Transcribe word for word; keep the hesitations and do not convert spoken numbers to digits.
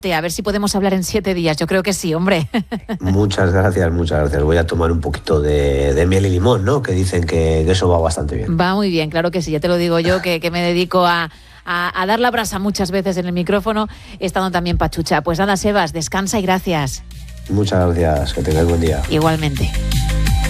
A ver si podemos hablar en siete días. Yo creo que sí, hombre. Muchas gracias, muchas gracias. Voy a tomar un poquito de, de miel y limón, ¿no? Que dicen que, que eso va bastante bien. Va muy bien, claro que sí. Ya te lo digo yo, que, que me dedico a, a, a dar la brasa muchas veces en el micrófono, estando también pachucha. Pues nada, Sebas, descansa y gracias. Muchas gracias. Que tengáis buen día. Igualmente.